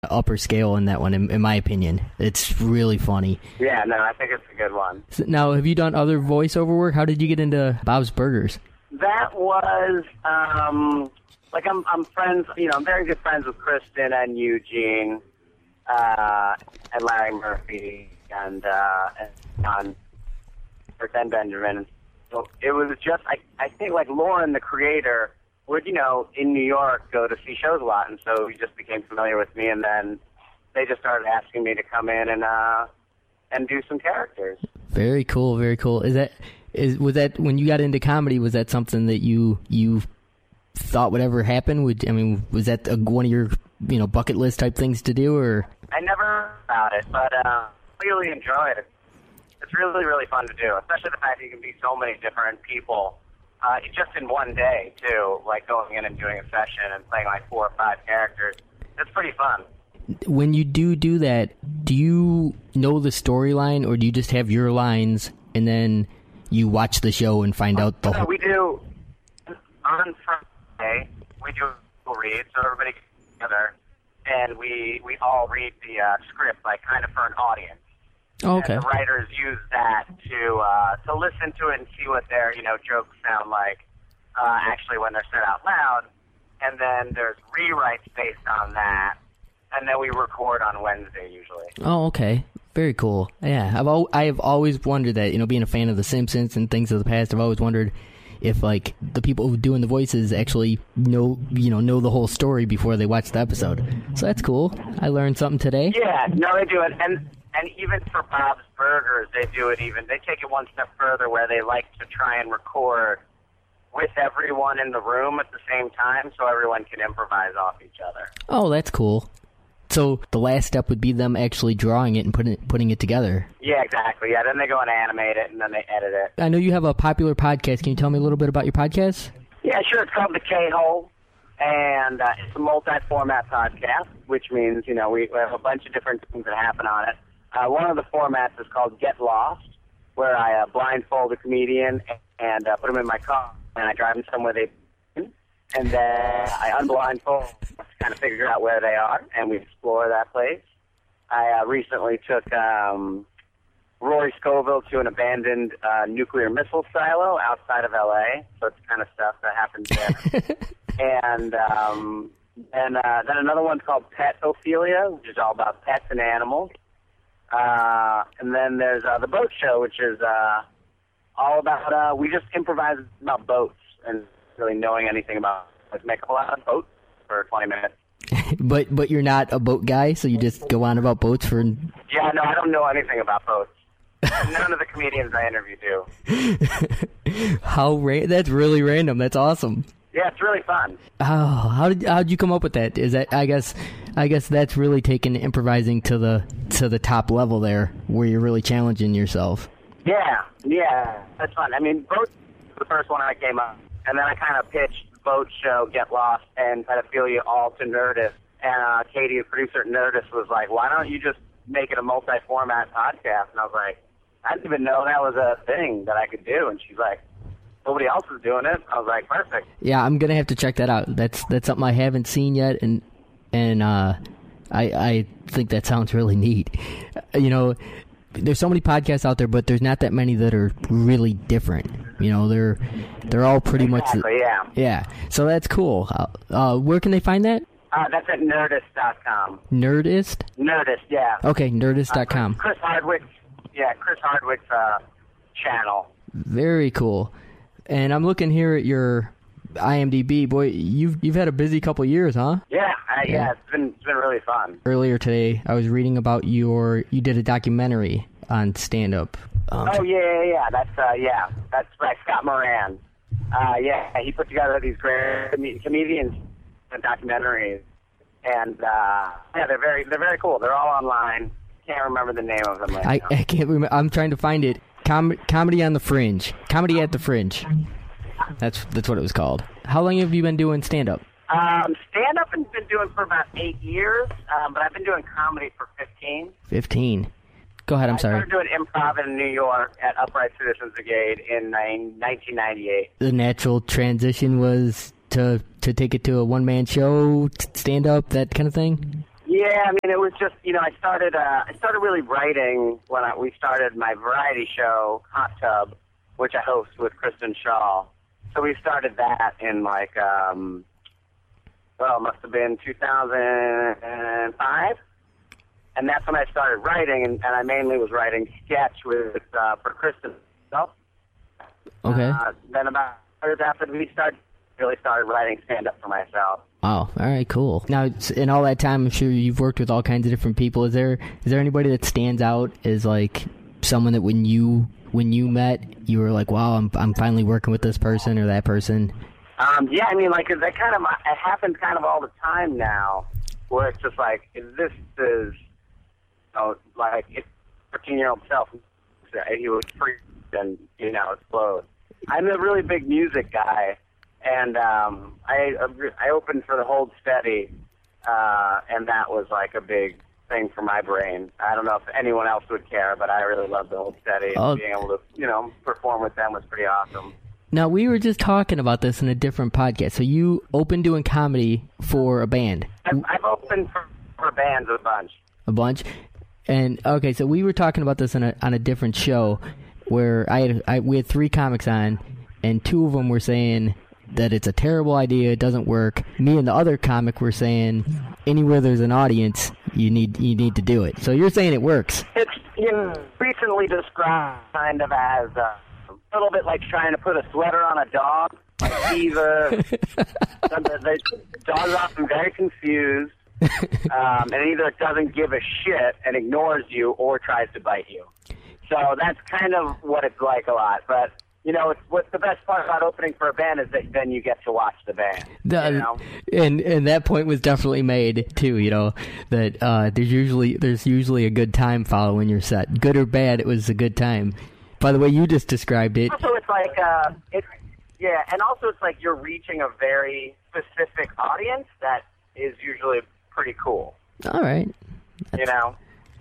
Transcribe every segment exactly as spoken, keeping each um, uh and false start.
upper scale in that one, in, in my opinion. It's really funny. Yeah, no, I think it's a good one. So now, have you done other voiceover work? How did you get into Bob's Burgers? That was, um, like, I'm I'm friends, you know, I'm very good friends with Kristen and Eugene, uh, and Larry Murphy, and, uh, and John, and Benjamin. So it was just, I, I think, like, Lauren, the creator, would, you know, in New York, go to see shows a lot, and so he just became familiar with me, and then they just started asking me to come in and uh, and do some characters. Very cool, very cool. Is that is was that when you got into comedy? Was that something that you you thought would ever happen? Would I mean, was that a, one of your you know bucket list type things to do, or? I never thought it, but uh, really enjoy it. It's really really fun to do, especially the fact that you can be so many different people. Uh, just in one day, too, like going in and doing a session and playing like four or five characters. It's pretty fun. When you do do that, do you know the storyline, or do you just have your lines and then you watch the show and find out the whole... We do, on Friday, we do a read, so everybody gets together, and we, we all read the uh, script, like kind of for an audience. Oh, okay. And the writers use that to uh, to listen to it and see what their you know jokes sound like uh, actually when they're said out loud, and then there's rewrites based on that, and then we record on Wednesday usually. Oh, okay, very cool. Yeah, I've al- I have always wondered that, you know, being a fan of The Simpsons and things of the past, I've always wondered if like the people who doing the voices actually know you know know the whole story before they watch the episode. So that's cool. I learned something today. Yeah, no, they do it, and. And even for Bob's Burgers, they do it even, they take it one step further where they like to try and record with everyone in the room at the same time so everyone can improvise off each other. Oh, that's cool. So the last step would be them actually drawing it and putting it, putting it together. Yeah, exactly. Yeah, then they go and animate it, and then they edit it. I know you have a popular podcast. Can you tell me a little bit about your podcast? Yeah, sure. It's called The K-Hole, and uh, it's a multi-format podcast, which means, you know, we, we have a bunch of different things that happen on it. Uh, one of the formats is called Get Lost, where I uh, blindfold a comedian and uh, put them in my car, and I drive them somewhere they've been, and then I unblindfold to kind of figure out where they are, and we explore that place. I uh, recently took um, Rory Scovel to an abandoned uh, nuclear missile silo outside of L A, so it's the kind of stuff that happens there. and um, and uh, then another one's called Pet Ophelia, which is all about pets and animals. Uh, and then there's uh, the Boat Show, which is uh, all about, uh, we just improvise about boats and really knowing anything about, let's make a lot of boats for twenty minutes. but but you're not a boat guy, so you just go on about boats for... Yeah, no, I don't know anything about boats. None of the comedians I interview do. How ra- That's really random. That's awesome. Yeah, it's really fun. Oh, how did how did you come up with that? Is that I guess I guess that's really taking improvising to the to the top level there, where you're really challenging yourself. Yeah, yeah, that's fun. I mean, Boat was the first one I came up, and then I kind of pitched Boat Show, Get Lost, and Pedophilia all to Nerdist. And uh, Katie, the producer at Nerdist, was like, "Why don't you just make it a multi-format podcast?" And I was like, "I didn't even know that was a thing that I could do." And she's like, nobody else is doing it. I was like, perfect. Yeah, I'm gonna have to check that out. That's that's something I haven't seen yet, and and uh, I I think that sounds really neat. You know, there's so many podcasts out there, but there's not that many that are really different. You know, they're they're all pretty exactly, much yeah. Yeah, so that's cool. Uh, uh, where can they find that? Uh, that's at Nerdist dot com. Nerdist? Nerdist, yeah. Okay, Nerdist dot com. Uh, Chris Hardwick's, yeah, Chris Hardwick's uh, channel. Very cool. And I'm looking here at your I M D B. Boy, you've you've had a busy couple of years, huh? Yeah, uh, yeah, yeah, it's been it's been really fun. Earlier today, I was reading about your you did a documentary on stand-up. Um, oh yeah, yeah, yeah. That's uh, yeah, that's right. Scott Moran. Uh, yeah, he put together these great com- comedians and documentaries, and uh, yeah, they're very they're very cool. They're all online. Can't remember the name of them right I, now. I can't remember. I'm trying to find it. Com- comedy on the Fringe. Comedy at the Fringe. That's that's what it was called. How long have you been doing stand-up? Um, stand-up I've been doing for about eight years, um, but I've been doing comedy for fifteen. Fifteen. Go ahead, I'm sorry. I started doing improv in New York at Upright Citizens Brigade in nineteen ninety-eight. The natural transition was to to take it to a one-man show, stand-up, that kind of thing? Yeah, I mean, it was just, you know, I started uh, I started really writing when I, we started my variety show, Hot Tub, which I host with Kristen Shaw. So we started that in, like, um, well, it must have been two thousand five. And that's when I started writing, and, and I mainly was writing sketch with uh, for Kristen herself. Okay. Uh, then about years after we started, really started writing stand-up for myself. Oh, all right, cool. Now, in all that time, I'm sure you've worked with all kinds of different people. Is there is there anybody that stands out as like someone that when you when you met, you were like, wow, I'm I'm finally working with this person or that person? Um, yeah, I mean, like that kind of it happens kind of all the time now, where it's just like this is, you know, like it's fourteen-year-old self, he was free and you know explode. I'm a really big music guy. And um, I I opened for the Hold Steady, uh, and that was like a big thing for my brain. I don't know if anyone else would care, but I really loved the Hold Steady. Oh. And being able to, you know, perform with them was pretty awesome. Now, we were just talking about this in a different podcast. So you opened doing comedy for a band. I've, I've opened for, for bands a bunch. A bunch? And, okay, so we were talking about this on a, on a different show where I had, I, we had three comics on, and two of them were saying that it's a terrible idea, it doesn't work. Me and the other comic were saying anywhere there's an audience, you need you need to do it. So you're saying it works. It's you know, recently described kind of as uh, a little bit like trying to put a sweater on a dog. Like either the dog is often very confused, um, and either doesn't give a shit and ignores you or tries to bite you. So that's kind of what it's like a lot, but you know, it's, what's the best part about opening for a band is that then you get to watch the band. The, you know? And and that point was definitely made too. You know that uh, there's usually there's usually a good time following your set, good or bad. It was a good time. By the way, you just described it. Also, it's like uh, it's yeah, and also it's like you're reaching a very specific audience that is usually pretty cool. All right. That's, you know.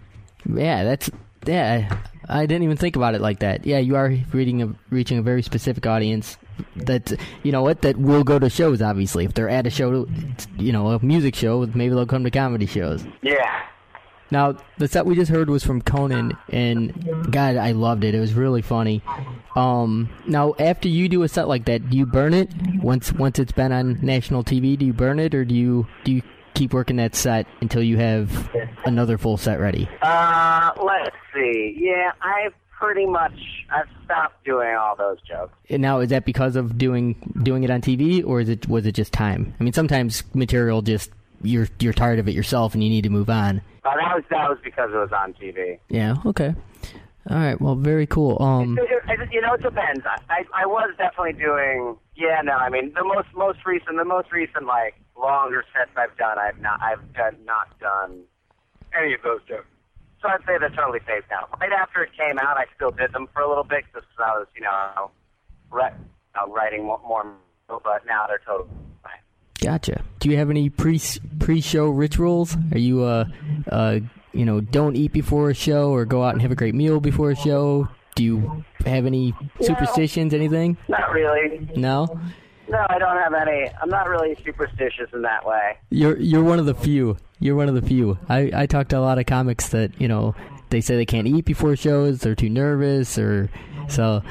Yeah, that's yeah. I didn't even think about it like that. Yeah, you are reading a, reaching a very specific audience that, you know what, that will go to shows, obviously. If they're at a show, you know, a music show, maybe they'll come to comedy shows. Yeah. Now, the set we just heard was from Conan, and God, I loved it. It was really funny. Um, now, after you do a set like that, do you burn it? Once once it's been on national T V, do you burn it, or do you do you keep working that set until you have another full set ready? Uh, let's see. Yeah, I've pretty much I've stopped doing all those jokes. And now, is that because of doing doing it on T V, or is it was it just time? I mean, sometimes material just you're you're tired of it yourself and you need to move on. Uh, that was that was because it was on T V. Yeah. Okay. All right. Well, very cool. Um, it, it, it, you know, it depends. I, I I was definitely doing. Yeah. No. I mean, the most most recent the most recent like longer sets I've done. I've not I've done, not done any of those jokes. So I'd say they're totally phased out. Right after it came out, I still did them for a little bit because I was, you know, re- uh, writing more, more, but now they're totally fine. Gotcha. Do you have any pre pre show rituals? Are you uh uh you know don't eat before a show or go out and have a great meal before a show? Do you have any superstitions? No, anything? Not really. No. No, I don't have any. I'm not really superstitious in that way. You're you're one of the few. You're one of the few. I, I talk to a lot of comics that, you know, they say they can't eat before shows, they're too nervous, or so.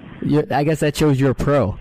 I guess that shows you're a pro.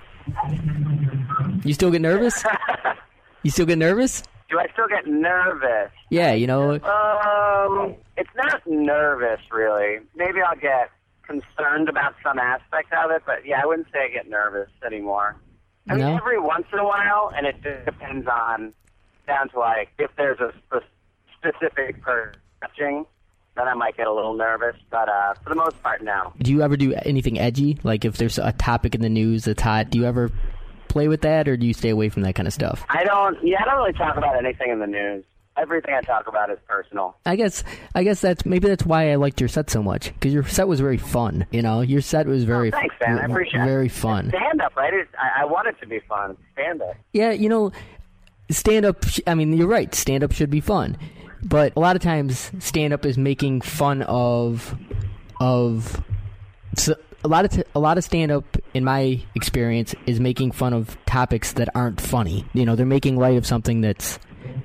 You still get nervous? You still get nervous? Do I still get nervous? Yeah, you know. Um, it's not nervous, really. Maybe I'll get concerned about some aspect of it, but yeah, I wouldn't say I get nervous anymore. I mean, no? every once in a while, and it depends on, down to like, if there's a sp- specific person watching, then I might get a little nervous, but uh, for the most part, no. Do you ever do anything edgy? Like if there's a topic in the news that's hot, do you ever play with that, or do you stay away from that kind of stuff? I don't, yeah, I don't really talk about anything in the news. Everything I talk about is personal. I guess I guess that's maybe that's why I liked your set so much, because your set was very fun. You know, your set was very oh, thanks, man. I appreciate very it. fun. Stand up, right? It's, I, I want it to be fun. Stand up. Yeah, you know, stand up. I mean, you're right. Stand up should be fun, but a lot of times stand up is making fun of of. So a lot of t- a lot of stand up, in my experience, is making fun of topics that aren't funny. You know, they're making light of something that's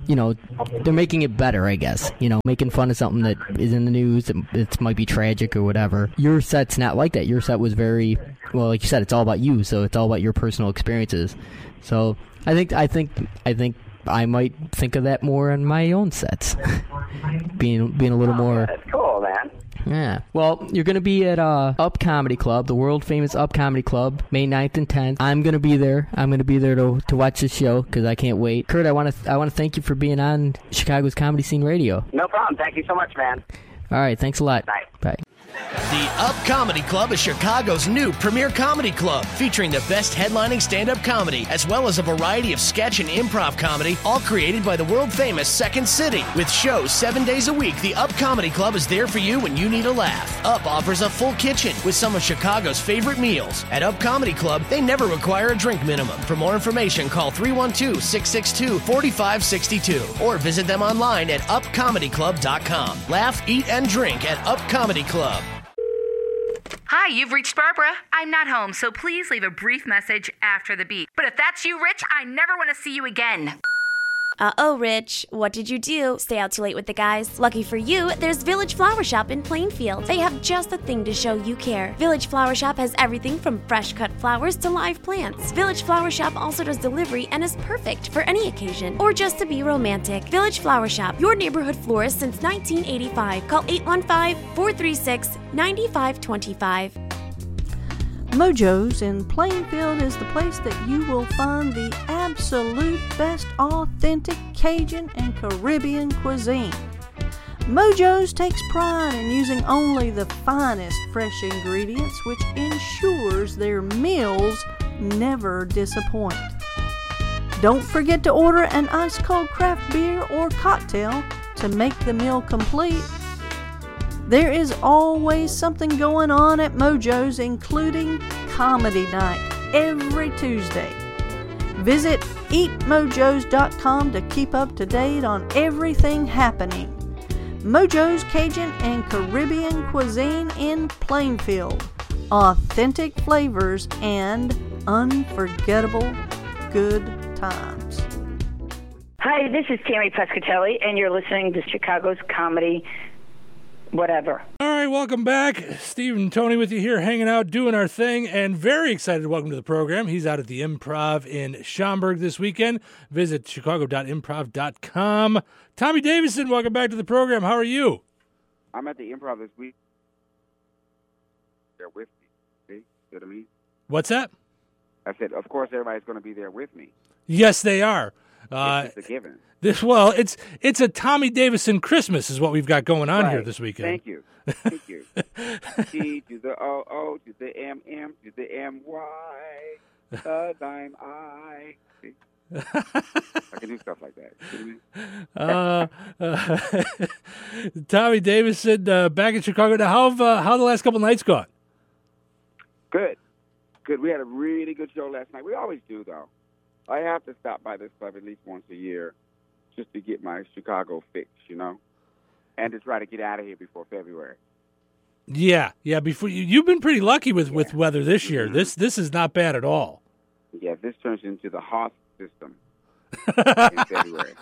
you know, they're making it better, I guess. You know, making fun of something that is in the news, it, it might be tragic or whatever. Your set's not like that. Your set was very, well, like you said, it's all about you, so it's all about your personal experiences. So I think, I think, I think I might think of that more in my own sets, being being a little more. That's cool, man. Yeah. Well, you're going to be at uh, Up Comedy Club, the world famous Up Comedy Club, May ninth and tenth. I'm going to be there. I'm going to be there to to watch the show because I can't wait. Kurt, I want to I want to thank you for being on Chicago's Comedy Scene Radio. No problem. Thank you so much, man. All right. Thanks a lot. Bye. Bye. The Up Comedy Club is Chicago's new premier comedy club, featuring the best headlining stand-up comedy, as well as a variety of sketch and improv comedy, all created by the world-famous Second City. With shows seven days a week, the Up Comedy Club is there for you when you need a laugh. Up offers a full kitchen with some of Chicago's favorite meals. At Up Comedy Club, they never require a drink minimum. For more information, call three one two, six six two, four five six two or visit them online at up comedy club dot com. Laugh, eat, and drink at Up Comedy Club. Hi, you've reached Barbara. I'm not home, so please leave a brief message after the beep. But if that's you, Rich, I never want to see you again. Uh-oh, Rich. What did you do? Stay out too late with the guys? Lucky for you, there's Village Flower Shop in Plainfield. They have just the thing to show you care. Village Flower Shop has everything from fresh-cut flowers to live plants. Village Flower Shop also does delivery and is perfect for any occasion or just to be romantic. Village Flower Shop, your neighborhood florist since nineteen eighty-five. Call eight one five, four three six, nine five two five. Mojo's in Plainfield is the place that you will find the absolute best authentic Cajun and Caribbean cuisine. Mojo's takes pride in using only the finest fresh ingredients, which ensures their meals never disappoint. Don't forget to order an ice-cold craft beer or cocktail to make the meal complete. There is always something going on at Mojo's, including Comedy Night every Tuesday. Visit eat mojos dot com to keep up to date on everything happening. Mojo's Cajun and Caribbean cuisine in Plainfield. Authentic flavors and unforgettable good times. Hi, this is Tammy Pescatelli, and you're listening to Chicago's Comedy Whatever. All right, welcome back. Steve and Tony with you here, hanging out, doing our thing, and very excited to welcome to the program. He's out at the Improv in Schaumburg this weekend. Visit chicago dot improv dot com. Tommy Davidson, welcome back to the program. How are you? I'm at the Improv this week. They're with me. See? See what I mean? What's that? I said, of course, everybody's going to be there with me. Yes, they are. Uh, it's just a given. This well, it's it's a Tommy Davidson Christmas is what we've got going on right. here this weekend. Thank you, thank you. T to the O O to the M M to the M Y, the dime I. See? I can do stuff like that. You know uh, uh, Tommy Davidson uh, back in Chicago. Now, how have uh, how the last couple nights gone? Good, good. We had a really good show last night. We always do, though. I have to stop by this club at least once a year just to get my Chicago fix, you know, and to try to get out of here before February. Yeah, yeah. Before you, you've been pretty lucky with, yeah. with weather this year. Mm-hmm. This this is not bad at all. Yeah, this turns into the Hoth system in February.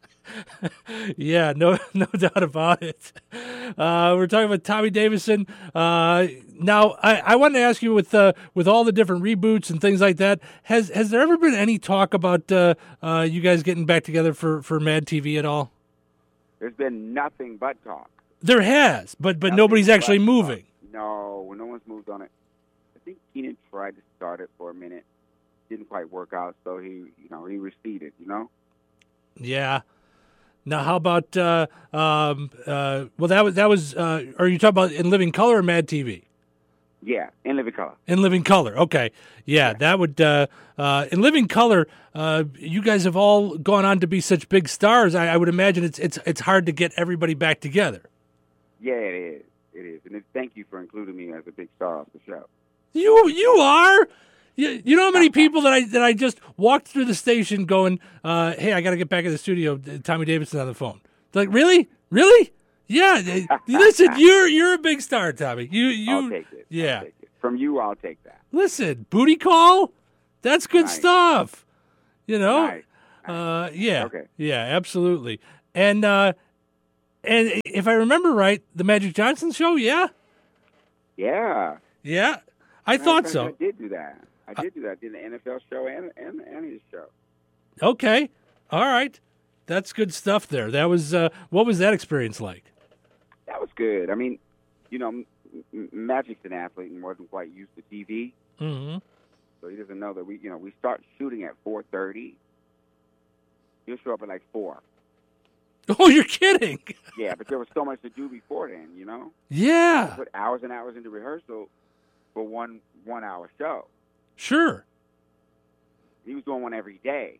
Yeah, no, no doubt about it. Uh, we're talking about Tommy Davidson. Uh, now, I, I wanted to ask you, with uh, with all the different reboots and things like that, has has there ever been any talk about uh, uh, you guys getting back together for, for Mad T V at all? There's been nothing but talk. There has, but but nothing nobody's actually moving. Talk. No, no one's moved on it. I think Keenan tried to start it for a minute, didn't quite work out, so he, you know, he receded. You know. Yeah. Now, how about, uh, um, uh, well, that was, that was uh, are you talking about In Living Color or Mad T V? Yeah, In Living Color. In Living Color, okay. Yeah, yeah. that would, uh, uh, In Living Color, uh, you guys have all gone on to be such big stars. I, I would imagine it's it's it's hard to get everybody back together. Yeah, it is. It is. And it, thank you for including me as a big star of the show. You you are? You, you know how many people that I that I just walked through the station going, uh, hey, I got to get back in the studio. Tommy Davidson on the phone. They're like, really, really? Yeah. Listen, you're you're a big star, Tommy. You you. I'll take it. Yeah. I'll take it. From you, I'll take that. Listen, booty call. That's good nice. stuff. You know. Nice. Uh, yeah. Okay. Yeah, absolutely. And uh, and if I remember right, the Magic Johnson show, yeah? Yeah. Yeah. I Matter of thought fact, so. I did do that. I did do that. I did the N F L show and and, and his show. Okay. All right. That's good stuff there. That was uh, what was that experience like? That was good. I mean, you know, M- M- Magic's an athlete and wasn't quite used to T V, Mm-hmm. so he doesn't know that we, you know, we start shooting at four thirty. He'll show up at like four. Oh, you're kidding. Yeah, but there was so much to do before then, you know. Yeah. Put hours and hours into rehearsal for one one hour show. Sure. He was doing one every day.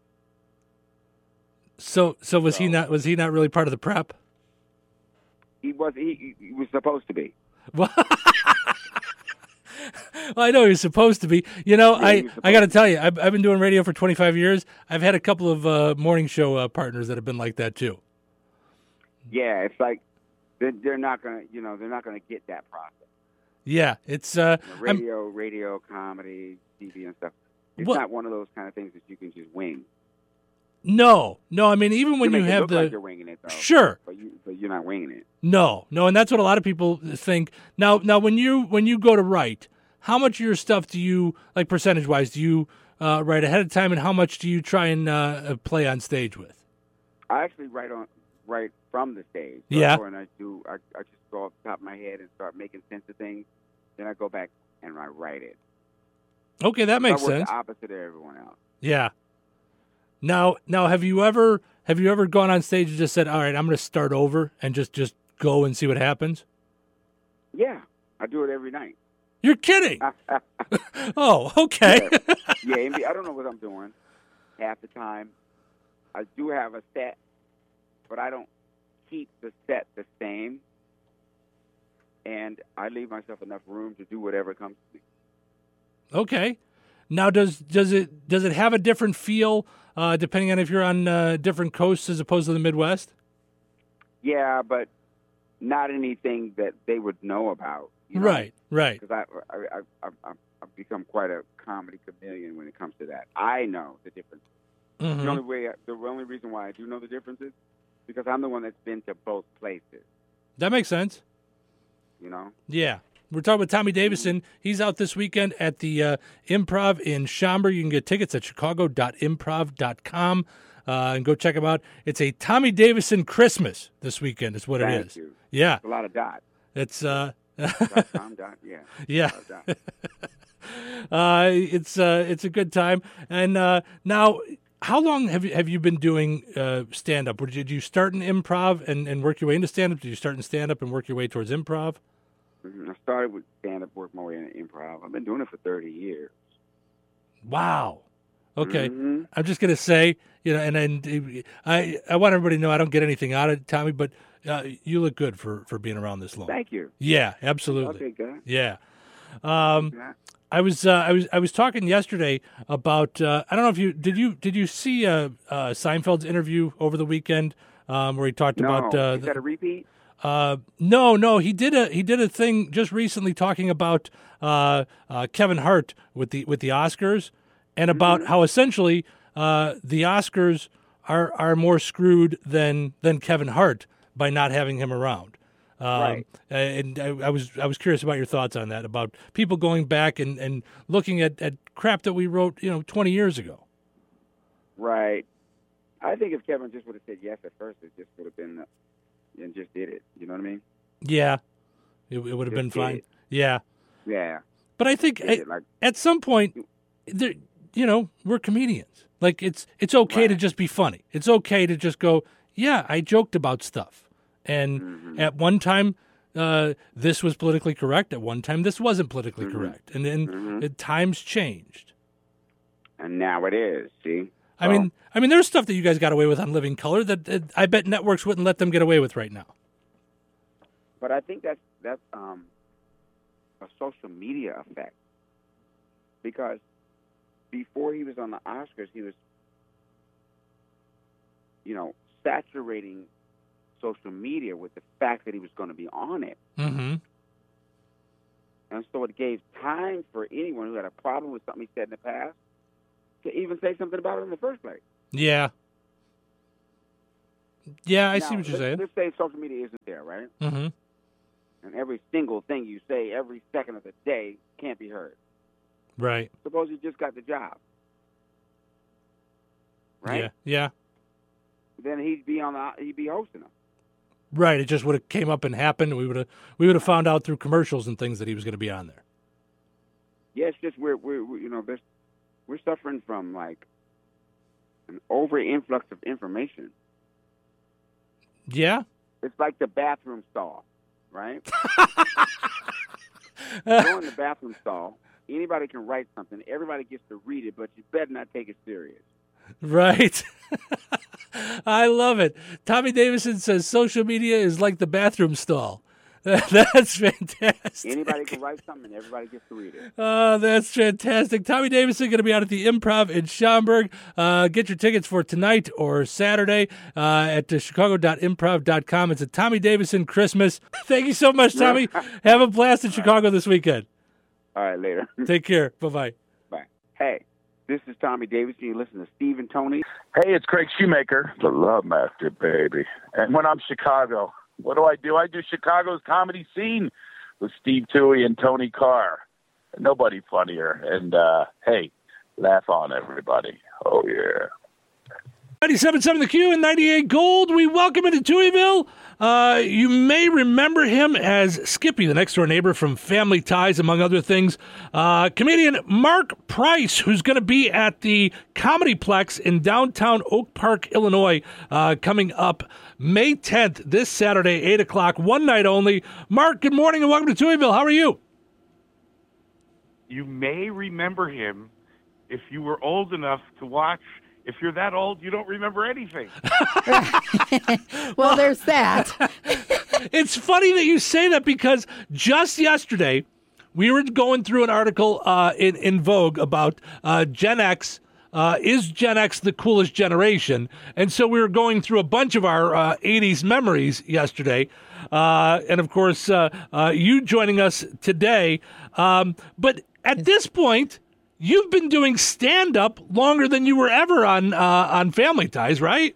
So so was he So- not was he not really part of the prep? He was he, he was supposed to be. Well, well, I know he was supposed to be. You know, Yeah, he I, was I got to supposed tell you, I've, I've been doing radio for twenty-five years. I've had a couple of uh, morning show uh, partners that have been like that too. Yeah, it's like they're, they're not gonna, you know, they're not gonna get that process. Yeah, it's uh, You know, I'm- radio, radio, comedy, T V, and stuff. It's Well- not one of those kind of things that you can just wing. no, no. I mean, even when you you make it have look the like you're winging it, though. Sure. but you but you're not winging it. no, no, and that's what a lot of people think. Now, now when you when you go to write, how much of your stuff do you like percentage wise? Do you uh, write ahead of time, and how much do you try and uh, play on stage with? I actually write on right from the stage. So Yeah. I go and I do. I, I just go off the top of my head and start making sense of things. Then I go back and I write it. Okay, that makes I work sense. the opposite of everyone else. Yeah. Now, now, have you ever have you ever gone on stage and just said, "All right, I'm going to start over," and just just go and see what happens? Yeah, I do it every night. You're kidding. Oh, okay. Yeah, yeah and I don't know what I'm doing half the time. I do have a set, but I don't keep the set the same. And I leave myself enough room to do whatever comes to me. Okay. Now, does does it does it have a different feel uh, depending on if you're on uh, different coasts as opposed to the Midwest? Yeah, but not anything that they would know about. You know? Right, right. Because I, I, I, I, I've become quite a comedy chameleon when it comes to that. I know the difference. Mhm. The only way, the only reason why I do know the difference is because I'm the one that's been to both places. That makes sense. You know. Yeah. We're talking with Tommy Davison. He's out this weekend at the uh, Improv in Schaumburg. You can get tickets at chicago dot improv dot com uh, and go check him out. It's a Tommy Davison Christmas this weekend is what Thank it is. you. Yeah. It's a lot of dots. It's, uh, dot com, dot, yeah. Yeah. A lot of dots. uh, it's, uh, it's a good time. And uh, now, how long have you, have you been doing uh, stand-up? Did you start in improv and, and work your way into stand-up? Did you start in stand-up and work your way towards improv? Mhm. I started with stand-up, worked my way into improv. I've been doing it for thirty years. Wow. Okay. Mhm. I'm just gonna say, you know, and and I I want everybody to know I don't get anything out of it, Tommy, but uh, you look good for, for being around this long. Thank you. Yeah, absolutely. Okay, good. Yeah. Um, Yeah. I was uh, I was I was talking yesterday about uh, I don't know if you did you did you see uh, uh, Seinfeld's interview over the weekend um, where he talked No, about uh, is that a repeat? Uh, no, no, he did a he did a thing just recently talking about uh, uh, Kevin Hart with the with the Oscars and about how essentially uh, the Oscars are are more screwed than than Kevin Hart by not having him around. Um, Right. And I, I was I was curious about your thoughts on that, about people going back and, and looking at, at crap that we wrote, you know, twenty years ago. Right. I think if Kevin just would have said yes at first, it just would have been, uh, and just did it. You know what I mean? Yeah, it, it would have been Just did fine. it. Yeah. Yeah. But I think Did at, it, like- at some point, there, you know, we're comedians. Like it's it's okay to Right. just be funny. It's okay to just go, yeah, I joked about stuff. And Mm-hmm. at one time, uh, this was politically correct. At one time, this wasn't politically Mm-hmm. correct. And then it, times changed. And now it is. See. I Well, mean, I mean, there's stuff that you guys got away with on Living Color that, that I bet networks wouldn't let them get away with right now. but I think that's that's um, a social media effect because before he was on the Oscars, he was, you know, saturating social media with the fact that he was going to be on it. Mm-hmm. And so it gave time for anyone who had a problem with something he said in the past to even say something about it in the first place. Yeah. Yeah, I now, see what you're let's, saying. Let's say social media isn't there, right? Mm-hmm. And every single thing you say every second of the day can't be heard. Right. Suppose you just got the job, right? Yeah. Yeah. Then he'd be on the he'd be hosting them. Right. It just would have came up and happened. We would have we would have found out through commercials and things that he was going to be on there. Yeah, it's just we're we're, we're you know this we're suffering from like an over influx of information. Yeah. It's like the bathroom stall, right? Go in the bathroom stall. Anybody can write something. Everybody gets to read it, but you better not take it serious. Right. I love it. Tommy Davidson says social media is like the bathroom stall. That's fantastic. Anybody can write something, and everybody gets to read it. Oh, that's fantastic. Tommy Davidson going to be out at the Improv in Schaumburg. Uh, get your tickets for tonight or Saturday uh, at uh, chicago dot improv dot com. It's a Tommy Davidson Christmas. Thank you so much, Tommy. Have a blast in Chicago this weekend. All right, later. Take care. Bye-bye. Bye. Hey, this is Tommy Davidson. You listen to Steve and Tony. Hey, it's Craig Shoemaker, the Love Master, baby. And when I'm Chicago, what do I do? I do Chicago's comedy scene with Steve Toohey and Tony Carr. Nobody funnier. And, uh, hey, laugh on, everybody. Oh, yeah. ninety-seven point seven The Q and ninety-eight Gold. We welcome into Tooheyville. Uh, you may remember him as Skippy, the next-door neighbor from Family Ties, among other things. Uh, comedian Mark Price, who's going to be at the Comedyplex in downtown Oak Park, Illinois, uh, coming up May tenth, this Saturday, eight o'clock, one night only. Mark, good morning and welcome to Tooheyville. How are you? You may remember him if you were old enough to watch. If you're that old, you don't remember anything. Well, there's that. It's funny that you say that because just yesterday we were going through an article uh, in, in Vogue about uh, Gen X. Uh, is Gen X the coolest generation? And so we were going through a bunch of our uh, eighties memories yesterday. Uh, and, of course, uh, uh, you joining us today. Um, but at this point, you've been doing stand-up longer than you were ever on uh, on Family Ties, right?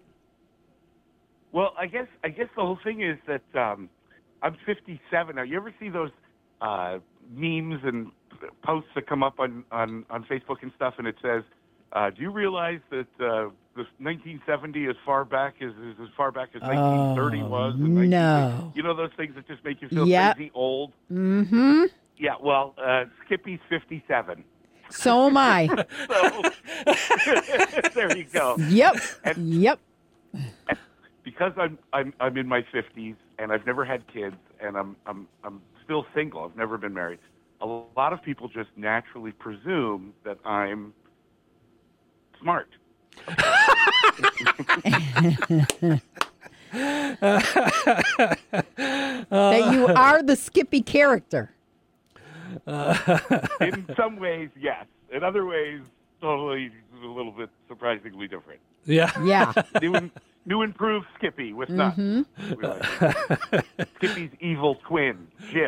Well, I guess I guess the whole thing is that um, I'm fifty-seven now. You ever see those uh, memes and posts that come up on, on, on Facebook and stuff, and it says, uh, "Do you realize that uh, this nineteen seventy as far back as is as far back as nineteen thirty Oh, was?" And no. nineteen You know those things that just make you feel Yep. crazy old. Mm-hmm. Yeah. Well, uh, Skippy's fifty-seven. So am I. So there you go. Yep. And, yep. and because I'm I'm I'm in my fifties and I've never had kids and I'm I'm I'm still single. I've never been married. A lot of people just naturally presume that I'm smart. That you are the Skippy character. In some ways, yes. In other ways, totally a little bit surprisingly different. Yeah. Yeah. New, and, new improved Skippy with nuts. Mm-hmm. We like it. Skippy's evil twin, Jif.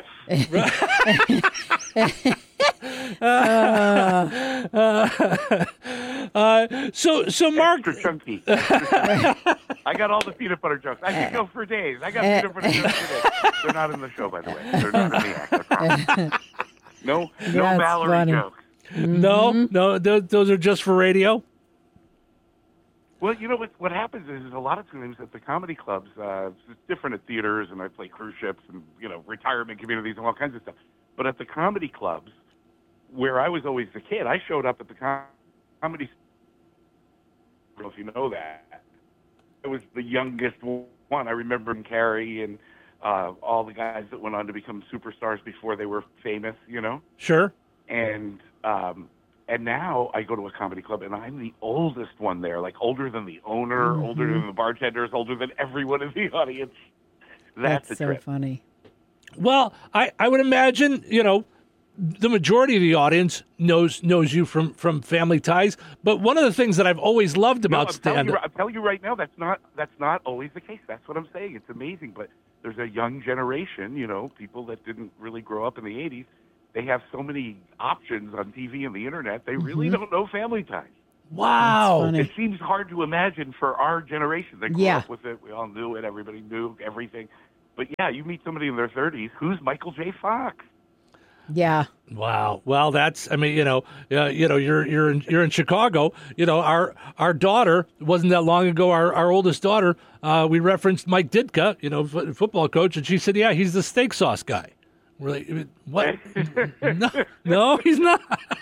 uh, uh, uh, so, so Mark, extra chunky. Extra chunky. I got all the peanut butter jokes. I could go for days. I got peanut butter jokes today. They're not in the show, by the way. They're not in the act. I promise. No, no That's Mallory funny. jokes. no, no, those, those are just for radio. Well, you know what? What happens is, is a lot of times at the comedy clubs, uh, it's different at theaters, and I play cruise ships, and you know, retirement communities, and all kinds of stuff. But at the comedy clubs, where I was always the kid, I showed up at the com- comedy. I don't know if you know that. I was the youngest one. I remember Carrie and uh, all the guys that went on to become superstars before they were famous. You know. Sure. And um, and now I go to a comedy club, and I'm the oldest one there, like older than the owner, Mm-hmm. older than the bartenders, older than everyone in the audience. That's, That's a so trip. funny. Well, I, I would imagine, you know, the majority of the audience knows knows you from, from Family Ties. But one of the things that I've always loved No, about I'm telling, you, stand-up, I'm telling you right now, that's not that's not always the case. That's what I'm saying. It's amazing, but there's a young generation, you know, people that didn't really grow up in the eighties. They have so many options on T V and the internet. They really Mm-hmm. don't know Family Ties. Wow. It seems hard to imagine for our generation. They grew Yeah. up with it. We all knew it. Everybody knew everything. But yeah, you meet somebody in their thirties. Who's Michael J. Fox? Yeah. Wow. Well, that's. I mean, you know, uh, you know, you're you're in, you're in Chicago. You know, our our daughter wasn't that long ago. Our our oldest daughter. Uh, we referenced Mike Ditka, you know, f- football coach, and she said, "Yeah, he's the steak sauce guy." We're like, what? no, no, he's not.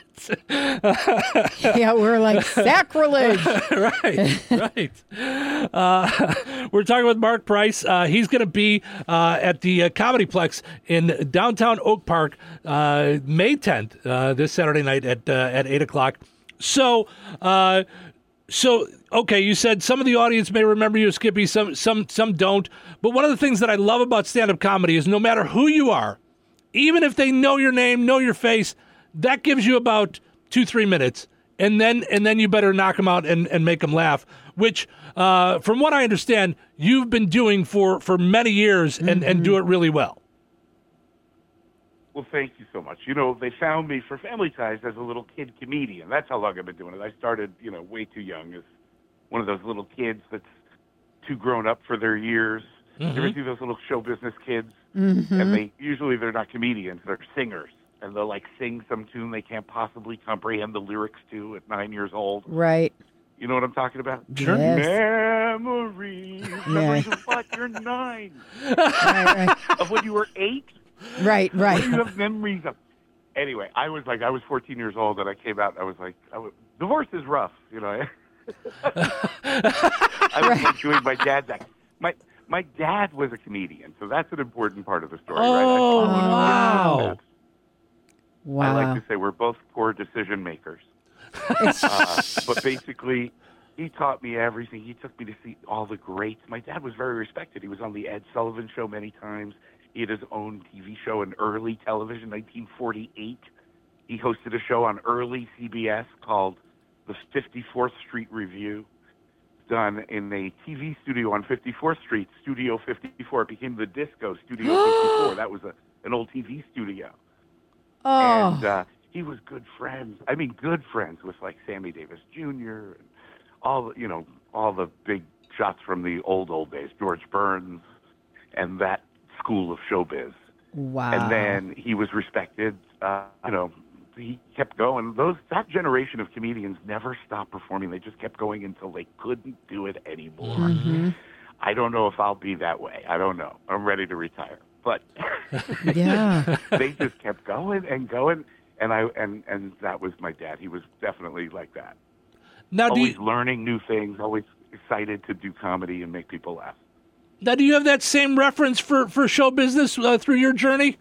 Yeah, we're like sacrilege. right, right. Uh, we're talking with Mark Price. Uh, he's going to be uh, at the uh, Comedyplex in downtown Oak Park uh, May tenth, uh, this Saturday night at uh, at eight o'clock. So, uh, so okay, you said some of the audience may remember you, Skippy. Some, some, some don't. But one of the things that I love about stand-up comedy is no matter who you are, even if they know your name, know your face, that gives you about two, three minutes, and then and then you better knock them out and, and make them laugh. Which, uh, from what I understand, you've been doing for, for many years and, Mm-hmm. and do it really well. Well, thank you so much. You know, they found me for Family Ties as a little kid comedian. That's how long I've been doing it. I started, you know, way too young as one of those little kids that's too grown up for their years. Mm-hmm. You ever see those little show business kids? Mm-hmm. And they usually they're not comedians, they're singers. And they'll like sing some tune they can't possibly comprehend the lyrics to at nine years old. Right. You know what I'm talking about? Sure. Yes. Memories. Memories of what? You're nine. Right, right. Of when you were eight? Right, right. What do you have memories of? Anyway, I was like, I was fourteen years old, and I came out, and I was like, I was, divorce is rough, you know. I was like doing my dad's act. My, my dad was a comedian, so that's an important part of the story, right? Oh, I wow. Wow. I like to say we're both poor decision makers. uh, but basically, he taught me everything. He took me to see all the greats. My dad was very respected. He was on the Ed Sullivan Show many times. He had his own T V show in early television, nineteen forty-eight. He hosted a show on early C B S called the fifty-fourth Street Review, done in a T V studio on fifty-fourth Street, Studio fifty-four. It became the Disco Studio fifty-four. That was a, an old T V studio. Oh. And uh, he was good friends. I mean, good friends with like Sammy Davis Junior and all the, you know, all the big shots from the old old days, George Burns, and that school of showbiz. Wow. And then he was respected. Uh, you know, he kept going. Those that generation of comedians never stopped performing. They just kept going until they couldn't do it anymore. Mm-hmm. I don't know if I'll be that way. I don't know. I'm ready to retire. But Yeah. they just kept going and going, and I and and that was my dad. He was definitely like that. Now, do always you, learning new things, always excited to do comedy and make people laugh. now, do you have that same reference for, for show business uh, through your journey?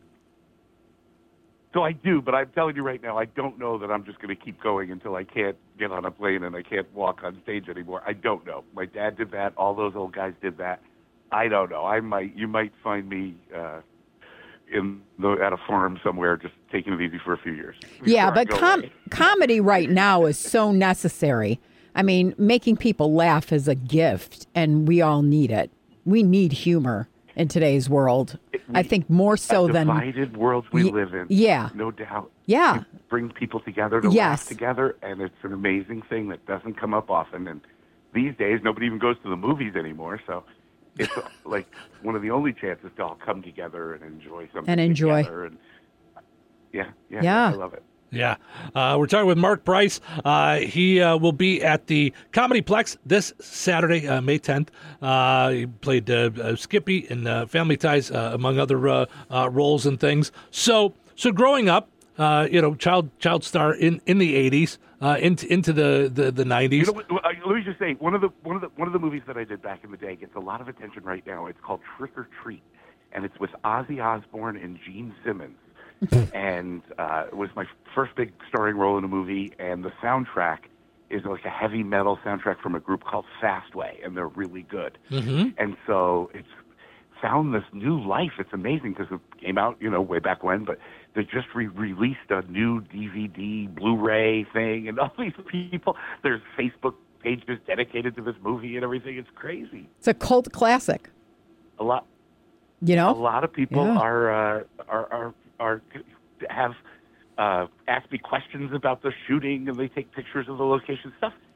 So I do, but I'm telling you right now, I don't know that I'm just going to keep going until I can't get on a plane and I can't walk on stage anymore. I don't know. My dad did that. All those old guys did that. I don't know. I might. You might find me uh, in the, at a farm somewhere, just taking it easy for a few years. Yeah, before I but go com- away. comedy right now is so necessary. I mean, making people laugh is a gift, and we all need it. We need humor in today's world. I think more so a than divided world we Ye- live in. yeah. no doubt. Yeah. It brings people together to Yes. laugh together, and it's an amazing thing that doesn't come up often. And these days, nobody even goes to the movies anymore, so it's like one of the only chances to all come together and enjoy something And enjoy. together. And yeah, yeah, Yeah. I love it. Yeah. Uh, we're talking with Mark Price. Uh, he uh, will be at the Comedyplex this Saturday, uh, May tenth. Uh, he played uh, uh, Skippy in uh, Family Ties, uh, among other uh, uh, roles and things. So, so growing up, uh, you know, child child star in, in the eighties, uh, into into the, the, the nineties. You know, what, uh, let me just say one of the one of the one of the movies that I did back in the day gets a lot of attention right now. It's called Trick or Treat, and it's with Ozzy Osbourne and Gene Simmons. and uh, it was my first big starring role in a movie, and the soundtrack is like a heavy metal soundtrack from a group called Fastway, and they're really good. Mm-hmm. And so it's found this new life. It's amazing because it came out, you know, way back when, but they just re-released a new D V D, Blu-ray thing, and all these people, there's Facebook pages dedicated to this movie and everything. It's crazy. it's a cult classic. A lot. You know, A lot of people Yeah. are, uh, are are are have uh, asked me questions about the shooting, and they take pictures of the location. Stuff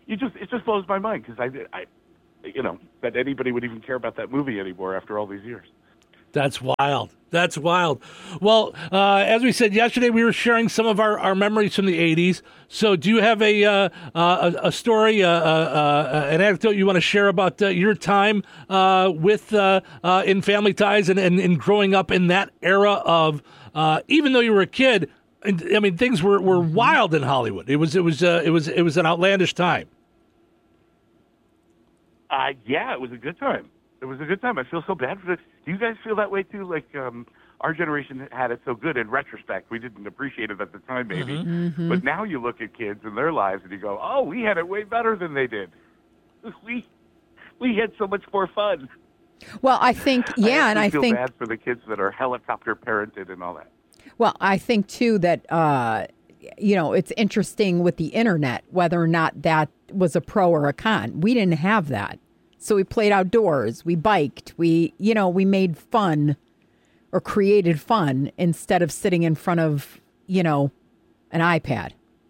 you just it just blows my mind because I, I, you know, that anybody would even care about that movie anymore after all these years. That's wild. That's wild. Well, uh, as we said yesterday, we were sharing some of our, our memories from the eighties. So do you have a uh, uh, a, a story, uh, uh, uh, an anecdote you want to share about uh, your time uh, with uh, uh, in Family Ties and, and, and growing up in that era of, uh, even though you were a kid, I mean, things were, were wild in Hollywood. It was it was uh, it was it was an outlandish time. Uh, yeah, it was a good time. It was a good time. I feel so bad for this. Do you guys feel that way too? Like um, our generation had it so good in retrospect. We didn't appreciate it at the time, maybe. Mm-hmm. But now you look at kids and their lives and you go, oh, we had it way better than they did. We we had so much more fun. Well, I think, yeah, I and I feel think... bad for the kids that are helicopter parented and all that. Well, I think, too, that, uh, you know, it's interesting with the internet, whether or not that was a pro or a con. We didn't have that. So we played outdoors, we biked, we, you know, we made fun or created fun instead of sitting in front of, you know, an iPad.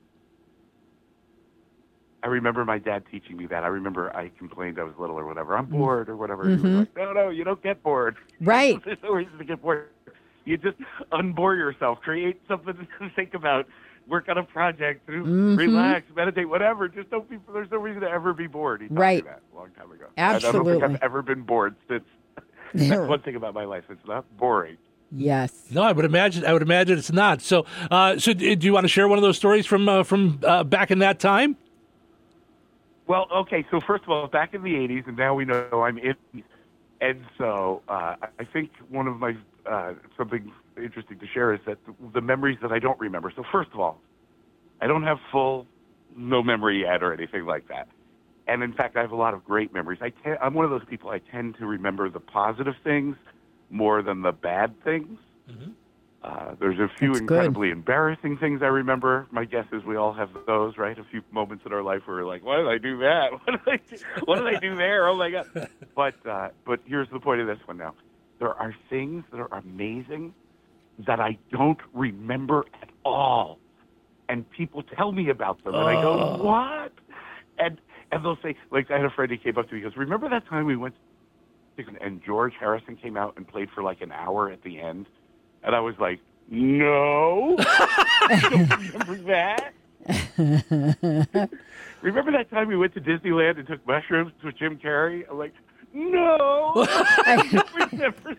I remember my dad teaching me that. I remember I complained I was little or whatever. I'm bored or whatever. Mm-hmm. He was like, no, no, you don't get bored. Right. There's no reason to get bored. You just unbore yourself, create something to think about, work on a project, Mm-hmm. relax, meditate, whatever. Just don't be, there's no reason to ever be bored. He taught Right. me that a long time ago. Absolutely. I don't think I've ever been bored since. That's one thing about my life. It's not boring. Yes. No, I would imagine. I would imagine it's not. So, uh, so do you want to share one of those stories from uh, from uh, back in that time? Well, okay. So first of all, back in the eighties, and now we know I'm in. And so uh, I think one of my uh, something interesting to share is that the, the memories that I don't remember. So first of all, I don't have full no memory yet or anything like that. And in fact, I have a lot of great memories. I te- I'm one of those people, I tend to remember the positive things more than the bad things. Mm-hmm. Uh, there's a few That's incredibly good. embarrassing things I remember. My guess is we all have those, right? A few moments in our life where we're like, why did I do that? What did I do, what did I do there? Oh, my God. But, uh, but here's the point of this one now. There are things that are amazing that I don't remember at all. And people tell me about them, and I go, what? And and they'll say, like, I had a friend who came up to me, he goes, remember that time we went to, and George Harrison came out and played for like an hour at the end? And I was like, no, I don't remember that. Remember that time we went to Disneyland and took mushrooms with Jim Carrey? I'm like, no, I don't remember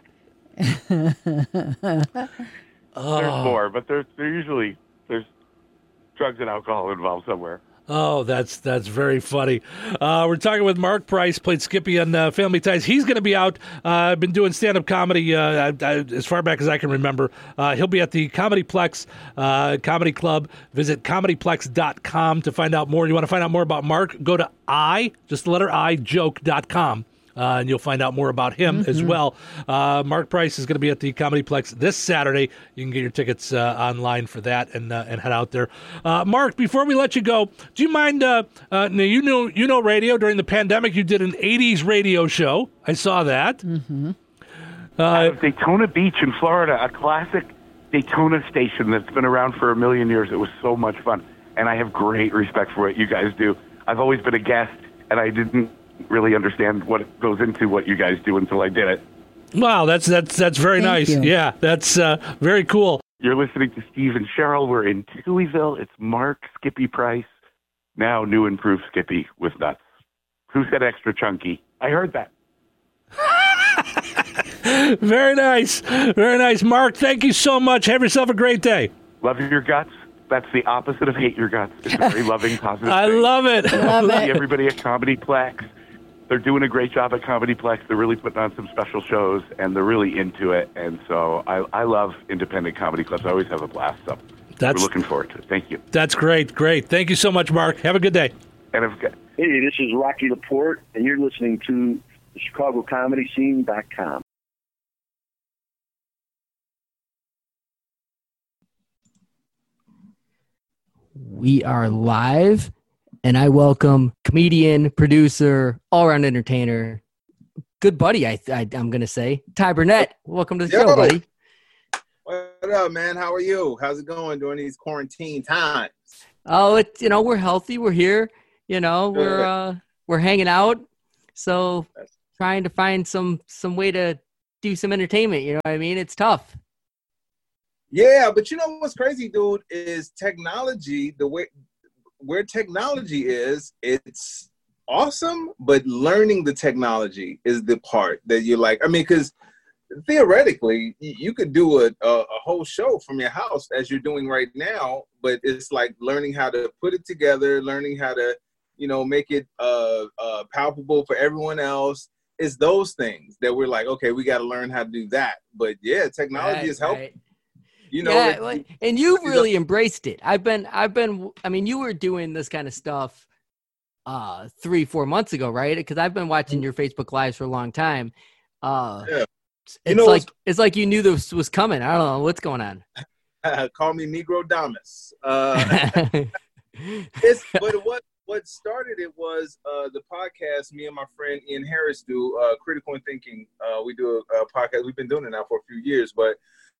that. Oh. There's more, but there's, there's usually, there's drugs and alcohol involved somewhere. Oh, that's that's very funny. Uh, we're talking with Mark Price, played Skippy on uh, Family Ties. He's going to be out. Uh, I've been doing stand-up comedy uh, I, I, as far back as I can remember. Uh, he'll be at the ComedyPlex uh, Comedy Club. Visit comedy plex dot com to find out more. You want to find out more about Mark? Go to I, just the letter I, joke dot com. Uh, and you'll find out more about him mm-hmm. as well. Uh, Mark Price is going to be at the ComedyPlex this Saturday. You can get your tickets uh, online for that and uh, and head out there. Uh, Mark, before we let you go, do you mind? Uh, uh, now you know you know radio during the pandemic. You did an eighties radio show. I saw that. Mm-hmm. Uh, Out of Daytona Beach in Florida, a classic Daytona station that's been around for a million years. It was so much fun, and I have great respect for what you guys do. I've always been a guest, and I didn't really understand what goes into what you guys do until I did it. Wow, that's that's that's very Thank nice. you. Yeah, that's uh, very cool. You're listening to Steve and Cheryl. We're in Tuieville. It's Mark Skippy Price, now new improved Skippy with nuts. Who said extra chunky? I heard that. Very nice, very nice, Mark. Thank you so much. Have yourself a great day. Love your guts. That's the opposite of hate your guts. It's a very loving, positive I thing. love it. Love See it. everybody at ComedyPlex. They're doing a great job at ComedyPlex. They're really putting on some special shows, and they're really into it. And so I, I love independent comedy clubs. I always have a blast. So That's, we're looking forward to it. Thank you. That's great. Great. Thank you so much, Mark. Have a good day. And I've got, Hey, this is Rocky Laporte, and you're listening to the Chicago Comedy Scene dot com. We are live, and I welcome comedian, producer, all-around entertainer, good buddy, I, I, I'm going to say, Ty Burnett. Welcome to the Yo. show, buddy. What up, man? How are you? How's it going during these quarantine times? Oh, it's, you know, we're healthy. We're here. You know, we're uh, we're hanging out, so trying to find some some way to do some entertainment. You know what I mean? It's tough. Yeah, but you know what's crazy, dude, is technology. The way where technology is, it's awesome, but learning the technology is the part that you're like. I mean, because theoretically, you could do a, a a whole show from your house as you're doing right now, but it's like learning how to put it together, learning how to, you know, make it uh, uh, palpable for everyone else. It's those things that we're like, okay, we got to learn how to do that. But yeah, technology Right, is helping. right. You know, yeah, it- well, and you've really embraced it. I've been, I've been. I mean, you were doing this kind of stuff uh, three, four months ago, right? Because I've been watching your Facebook lives for a long time. Uh, Yeah. It's You know like what's- it's like you knew this was coming. I don't know what's going on. call me Negro Damas. Uh, it's, but what what started it was uh, the podcast me and my friend Ian Harris do, uh, Critical and Thinking. Uh, we do a, a podcast. We've been doing it now for a few years, but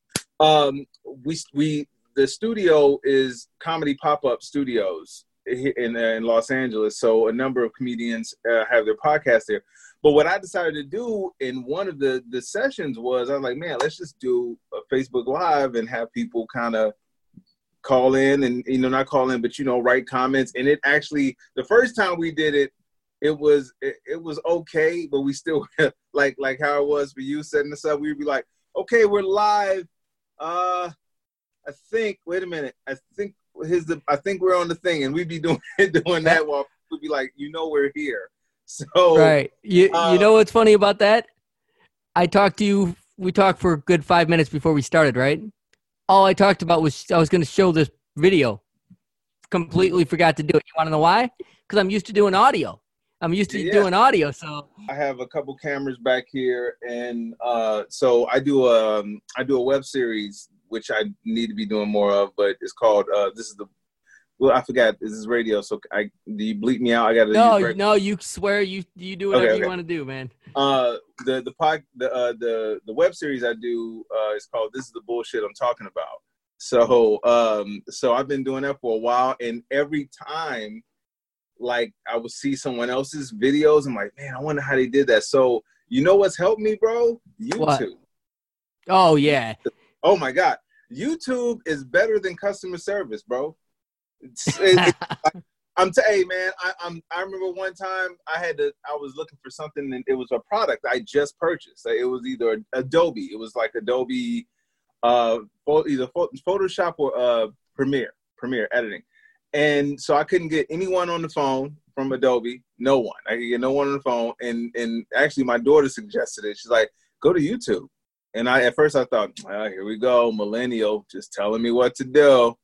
um, we we the studio is Comedy Pop Up Studios in in Los Angeles. So a number of comedians uh, have their podcast there. But what I decided to do in one of the, the sessions was I was like, man, let's just do a Facebook Live and have people kind of call in and, you know, not call in, but, you know, write comments. And it actually, the first time we did it, it was it, it was okay, but we still, like like how it was for you setting this up, we'd be like, okay, we're live. Uh, I think, wait a minute. I think here's the, I think we're on the thing. And we'd be doing, doing that while we'd be like, you know, we're here. So Right. You uh, you know what's funny about that? I talked to you. We talked for a good five minutes before we started, right? All I talked about was I was going to show this video. Completely forgot to do it. You want to know why? Because I'm used to doing audio. I'm used to Yeah. doing audio. So I have a couple cameras back here, and uh, so I do a um, I do a web series which I need to be doing more of, but it's called uh, this is the well I forgot this is radio. So I do you bleep me out? I got to no, use no, you swear you you do whatever Okay, you okay. want to do, man. Uh, the the pod the uh, the the web series I do uh, is called This Is the Bullshit I'm Talking About. So um, so I've been doing that for a while, and every time, like I would see someone else's videos, I'm like, man, I wonder how they did that. So you know what's helped me, bro? YouTube. What? Oh yeah. Oh my God, YouTube is better than customer service, bro. It's, it, it, I'm t- hey man, I, I'm I remember one time I had to I was looking for something and it was a product I just purchased. It was either Adobe, it was like Adobe, uh, either Photoshop or uh, Premiere, Premiere editing, and so I couldn't get anyone on the phone from Adobe. No one. I could get no one on the phone, and and actually my daughter suggested it. She's like, go to YouTube. And I, at first I thought, oh, here we go, millennial, just telling me what to do.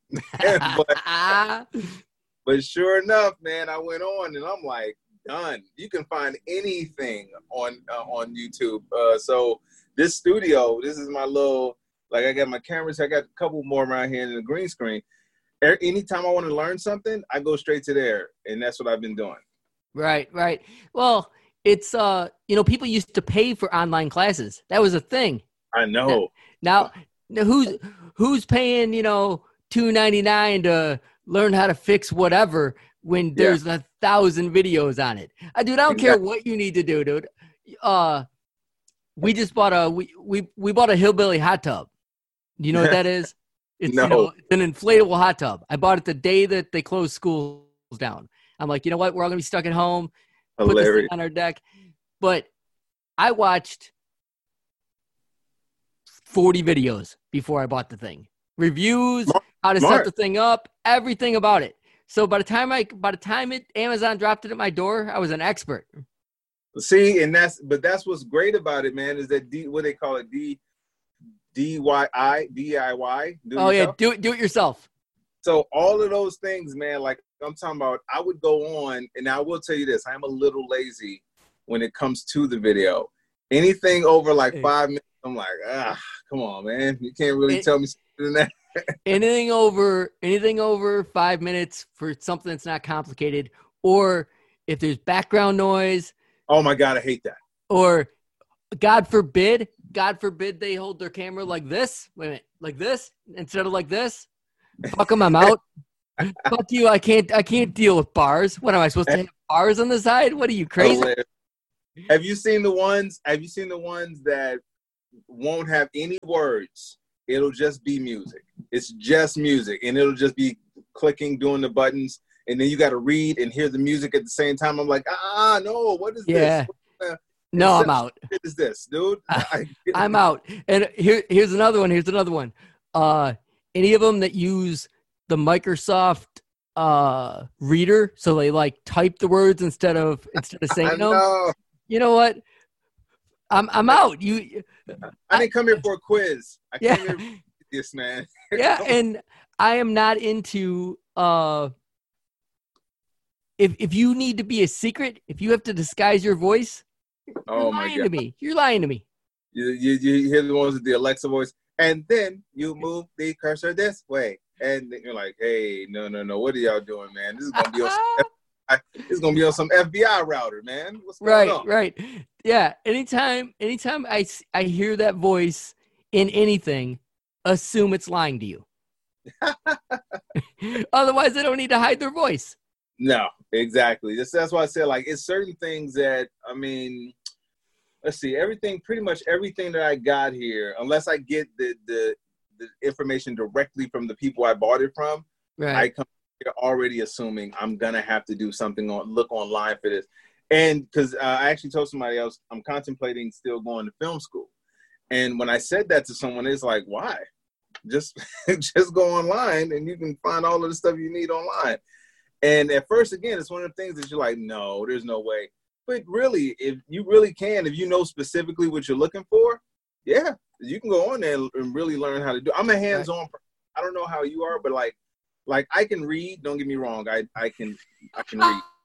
but, but sure enough, man, I went on and I'm like, done. You can find anything on uh, on YouTube. Uh, so this studio, this is my little, like I got my cameras, I got a couple more around here in the green screen. A- Anytime I want to learn something, I go straight to there. And that's what I've been doing. Right, right. Well, it's uh, you know, people used to pay for online classes. That was a thing. I know. Now, now who's who's paying, you know, two ninety-nine to learn how to fix whatever when there's yeah. a thousand videos on it? Uh, dude, I don't care what you need to do, dude. Uh, we just bought a we we, we bought a hillbilly hot tub. Do you know what that is? It's, no. you know, it's an inflatable hot tub. I bought it the day that they closed schools down. I'm like, you know what? We're all gonna be stuck at home. Hilarious. Put this thing on our deck. But I watched forty videos before I bought the thing. Reviews, Smart. how to Smart. set the thing up, everything about it. So by the time I, by the time it Amazon dropped it at my door, I was an expert. See, and that's, but that's what's great about it, man. Is that D, what they call it, D, D Y I, D I Y. Do oh yourself? yeah, do it, do it yourself. So all of those things, man. Like I'm talking about, I would go on, and I will tell you this: I am a little lazy when it comes to the video. Anything over like hey. five minutes. I'm like, ah, come on, man. You can't really it, tell me something that. anything over anything over five minutes for something that's not complicated, or if there's background noise. Oh my God, I hate that. Or God forbid, God forbid they hold their camera like this. Wait a minute, like this instead of like this. Fuck them, I'm out. Fuck you! I can't. I can't deal with bars. What am I supposed to have bars on the side? What are you crazy? Hilarious. Have you seen the ones? Have you seen the ones that won't have any words? It'll just be music. It's just music, and it'll just be clicking, doing the buttons, and then you got to read and hear the music at the same time. I'm like, ah, no, what is yeah. this? What, uh, no, I'm out. What is this, dude? I, I'm out. And here, here's another one. Here's another one. Uh, any of them that use the Microsoft uh, reader, so they like type the words instead of instead of saying them. Know. You know what? I'm I'm out. You. I didn't come here for a quiz. I yeah. came here for this, man. Yeah, and I am not into. Uh, if if you need to be a secret, if you have to disguise your voice, oh you're my lying God. to me. You're lying to me. You, you you hear the ones with the Alexa voice, and then you move the cursor this way, and then you're like, "Hey, no, no, no, what are y'all doing, man? This is gonna be on some, F- this is gonna be on some F B I router, man. What's going Right, on?" right. Yeah. Anytime, anytime I s- I hear that voice in anything, assume it's lying to you. Otherwise, they don't need to hide their voice. No, exactly. That's that's why I said, like, it's certain things that, I mean, let's see, everything, pretty much everything that I got here, unless I get the the, the information directly from the people I bought it from, Right. I come here already assuming I'm gonna have to do something on look online for this, and because uh, I actually told somebody else I'm contemplating still going to film school, and when I said that to someone, it's like, why? Just just go online and you can find all of the stuff you need online. And at first, again, it's one of the things that you're like, no, there's no way. But really, if you really can, if you know specifically what you're looking for, yeah, you can go on there and really learn how to do. I'm a hands-on. Right. I don't know how you are, but like, like I can read. Don't get me wrong. I I can I can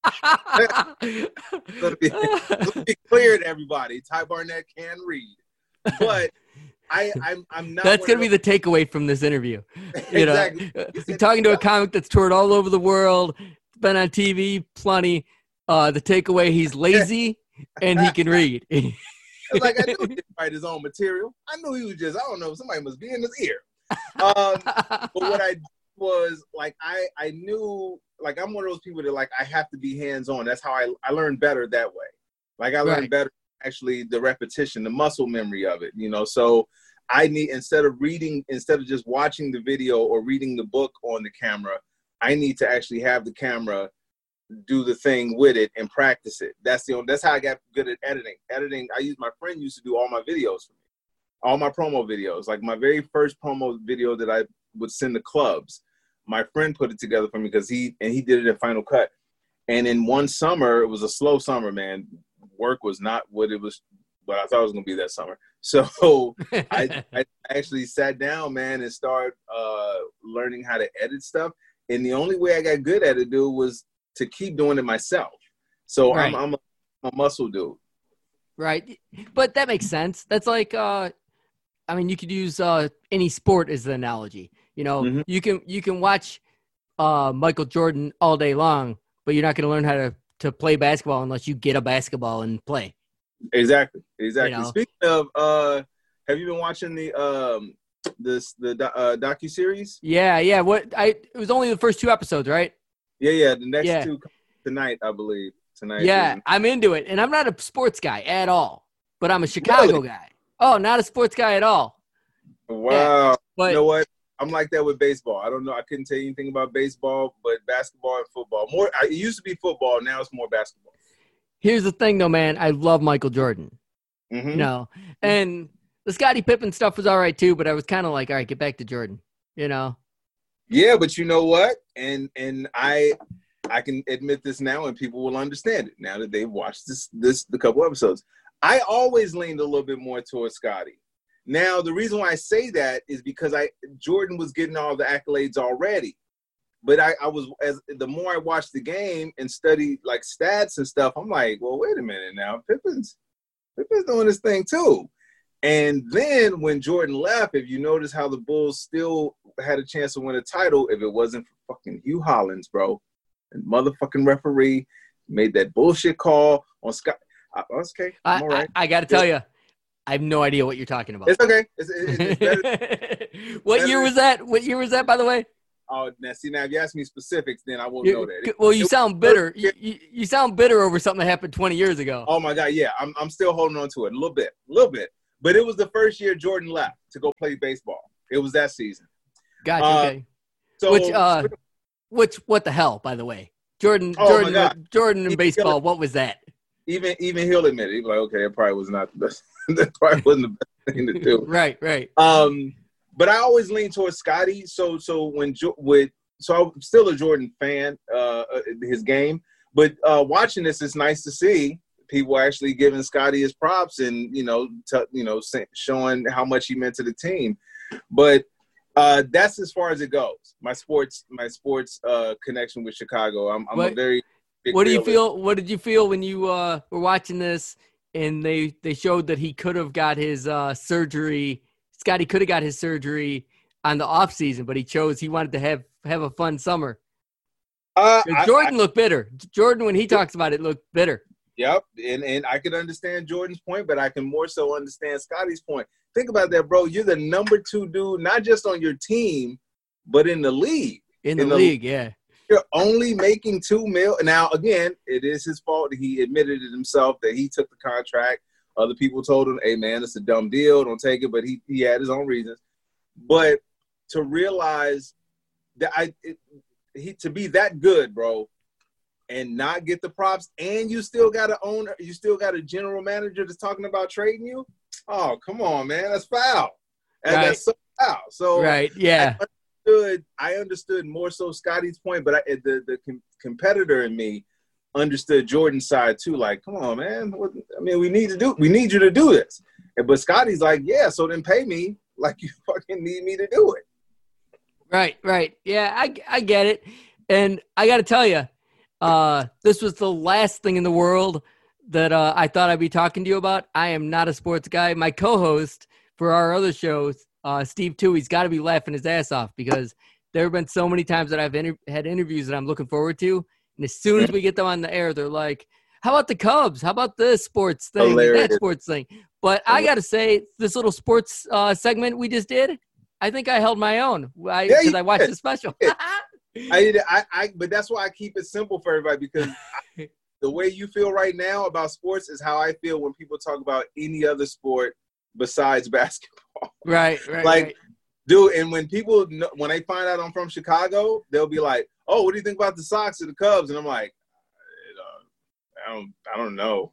read. Let me, let me be clear to everybody. Ty Barnett can read, but I I'm I'm not. That's gonna be the takeaway from this interview. You Exactly. know, you're talking to a comic that's toured all over the world, been on T V plenty. Uh, the takeaway: he's lazy and he can read. Like, I knew he didn't write his own material. I knew he was just, I don't know, somebody must be in his ear. Um, but what I did was, like, I, I knew, like, I'm one of those people that, like, I have to be hands-on. That's how I, I learned better that way. Like, I learned Right. better, actually, the repetition, the muscle memory of it, you know? So I need, instead of reading, instead of just watching the video or reading the book on the camera, I need to actually have the camera do the thing with it and practice it. That's the only, that's how I got good at editing. Editing, I used, my friend used to do all my videos for me. All my promo videos. Like my very first promo video that I would send to clubs, my friend put it together for me because he, and he did it in Final Cut. And in one summer, it was a slow summer, man. Work was not what it was, what I thought it was going to be that summer. So I, I actually sat down, man, and started uh, learning how to edit stuff. And the only way I got good at it, dude, was to keep doing it myself. So Right. I'm, I'm, a, I'm a muscle dude. Right. But that makes sense. That's like, uh, I mean, you could use uh, any sport as the analogy. You know, Mhm. you can you can watch uh, Michael Jordan all day long, but you're not going to learn how to, to play basketball unless you get a basketball and play. Exactly. Exactly. You know? Speaking of, uh, have you been watching the um, this the do- uh, docuseries? Yeah, yeah. What I it was only the first two episodes, right? Yeah, yeah. The next Yeah. two come tonight, I believe. Tonight. Yeah, is- I'm into it, and I'm not a sports guy at all, but I'm a Chicago Really? guy. Oh, not a sports guy at all. Wow. but- you know what? I'm like that with baseball. I don't know. I couldn't tell you anything about baseball, but basketball and football. More. I, it used to be football. Now it's more basketball. Here's the thing, though, man. I love Michael Jordan. Mm-hmm. You know, and the Scottie Pippen stuff was all right too, but I was kind of like, all right, get back to Jordan. You know. Yeah, but you know what? And and I I can admit this now, and people will understand it now that they've watched this this the couple episodes. I always leaned a little bit more towards Scottie. Now, the reason why I say that is because I Jordan was getting all the accolades already, but I, I was as the more I watched the game and studied like stats and stuff, I'm like, well, wait a minute now, Pippen's Pippen's doing this thing too. And then when Jordan left, if you notice how the Bulls still had a chance to win a title, if it wasn't for fucking Hugh Hollins, bro, and motherfucking referee made that bullshit call on Scott. I, okay, I'm I, all right. I, I got to tell you, I have no idea what you're talking about. It's okay. It's, it's, it's better. What better- year was that? What year was that, by the way? Oh, now see, now if you ask me specifics, then I won't You- know that. well, you It- sound bitter. You, you, you sound bitter over something that happened twenty years ago. Oh my God, yeah, I'm I'm still holding on to it a little bit, a little bit. But it was the first year Jordan left to go play baseball. It was that season. Gotcha. Uh, okay. So, which, uh, which, what the hell? By the way, Jordan, Oh, my Jordan, God. Jordan in Even baseball. Hill- What was that? even even he'll admit it. He's like, okay, that probably was not the best. That probably wasn't the best thing to do. Right, right. Um, but I always lean towards Scotty. So so when Jo- with so I'm still a Jordan fan, uh, his game. But uh, watching this, it's nice to see people actually giving Scotty his props and you know t- you know sa- showing how much he meant to the team. But uh, that's as far as it goes. My sports my sports uh, connection with Chicago. I'm, I'm a What- very big What do you realist. feel? What did you feel when you uh, were watching this and they they showed that he could have got his uh, surgery? Scotty could have got his surgery on the off season, but he chose he wanted to have have a fun summer. Uh, I- Jordan looked bitter. Jordan, when he talks about it, looked bitter. Yep, and and I can understand Jordan's point, but I can more so understand Scotty's point. Think about that, bro. You're the number two dude, not just on your team, but in the league. In the league, yeah. You're only making two mil. Now, again, it is his fault. He admitted it himself that he took the contract. Other people told him, hey, man, it's a dumb deal. Don't take it. But he, he had his own reasons. But to realize that I it, he to be that good, bro, and not get the props, and you still got an owner, you still got a general manager that's talking about trading you. Oh, come on, man, that's foul. And Right. That's so foul. So Right, yeah. I understood. I understood more so Scotty's point, but I, the the com- competitor in me understood Jordan's side too. Like, come on, man. What, I mean, we need to do. We need you to do this. And, but Scotty's like, yeah. So then pay me like you fucking need me to do it. Right, right. Yeah, I, I get it. And I got to tell you, uh, this was the last thing in the world that uh, I thought I'd be talking to you about. I am not a sports guy. My co-host for our other shows, uh, Steve Too, he's got to be laughing his ass off because there have been so many times that I've inter- had interviews that I'm looking forward to. And as soon as we get them on the air, they're like, how about the Cubs? How about this sports thing? Hilarious. That sports thing. But I got to say, this little sports uh, segment we just did, I think I held my own because I, Yeah, you 'cause I watched did. the special. I, I, I, but that's why I keep it simple for everybody because I, the way you feel right now about sports is how I feel when people talk about any other sport besides basketball. Right, right, like, right. dude, and when people, know, when they find out I'm from Chicago, they'll be like, "Oh, what do you think about the Sox or the Cubs?" And I'm like, I don't, I don't know.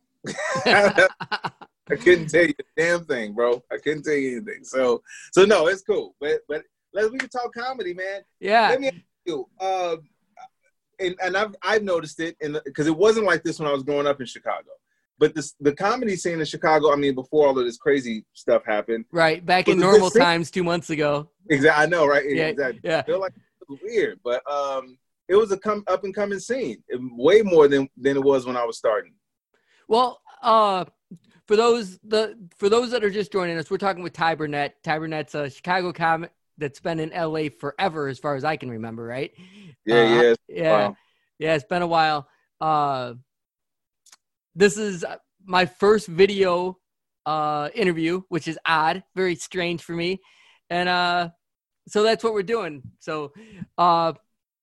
I couldn't tell you a damn thing, bro. I couldn't tell you anything. So, so no, it's cool. But, but let's we can talk comedy, man. Yeah. Let me ask you. Uh, and and I've I've noticed it, because it wasn't like this when I was growing up in Chicago. But this, the comedy scene in Chicago, I mean, before all of this crazy stuff happened. Right, back was in a good normal scene. times two months ago. Exactly, I know, right? Yeah, Exactly. yeah. I feel like it was weird, but um, it was a come up and coming scene, way more than than it was when I was starting. Well, uh, for those the for those that are just joining us, we're talking with Ty Burnett. Ty Burnett's a Chicago comic that's been in L A forever, as far as I can remember. Right? Yeah, Uh, yeah, yeah, wow. yeah. It's been a while. Uh, this is my first video uh, interview, which is odd, very strange for me, and uh, so that's what we're doing. So, uh,